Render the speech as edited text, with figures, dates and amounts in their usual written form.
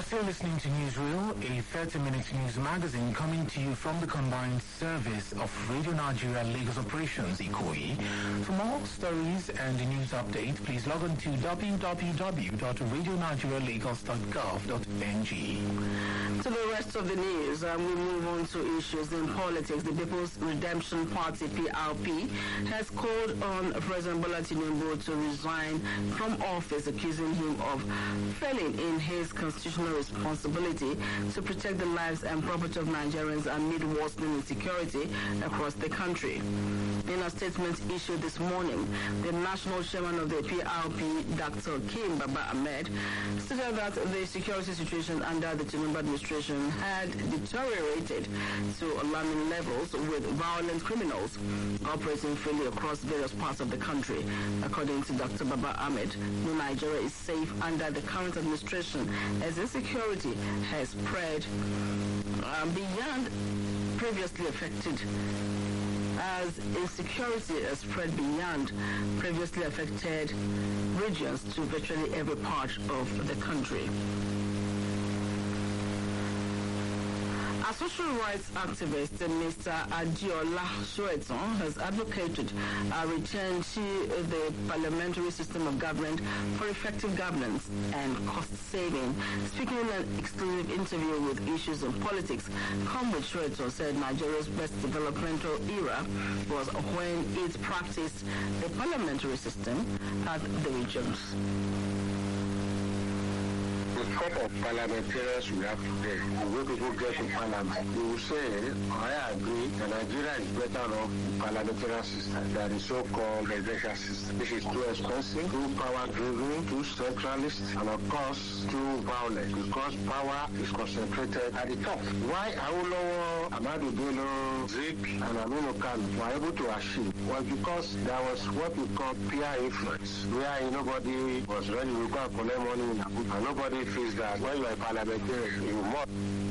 still listening to Newsreel, a 30-minute news magazine coming to you from the combined service of Radio Nigeria Lagos Operations, Ikoyi. For more stories and news updates, please log on to www.radionigerialagos.gov.ng. To the rest of the news, we move on to issues in politics. The People's Redemption Party, PRP, has called on President Bola Tinubu to resign from office, accusing him of failing in his constitutional responsibility to protect the lives and property of Nigerians amid worsening insecurity across the country. In a statement issued this morning, the national chairman of the PRP, Dr. Kim Baba Ahmed, stated that the security situation under the Tinubu administration had deteriorated to alarming levels, with violent criminals operating freely across various parts of the country. According to Dr. Baba Ahmed, no Nigeria is safe under the current administration, as insecurity has spread beyond previously affected. As insecurity has spread beyond previously affected regions to virtually every part of the country. A social rights activist, Mr. Adiola Soeton, has advocated a return to the parliamentary system of government for effective governance and cost saving. Speaking in an exclusive interview with Issues in Politics, Comrade Soeton said Nigeria's best developmental era was when it practiced the parliamentary system at the regions. The type of parliamentarians we have today, the way people get to parliament, they will say, I agree that Nigeria is better off the parliamentary system than the so-called presidential system. This is too expensive, too power-driven, too centralist, and of course, too violent, because power is concentrated at the top. Why Awolowo, Ahmadu Bello, Zik, and Aminu Kano were able to achieve was because there was what we call peer influence, where nobody was ready to go and collect money in Abuja, and nobody feels that when you are a parliamentarian, you must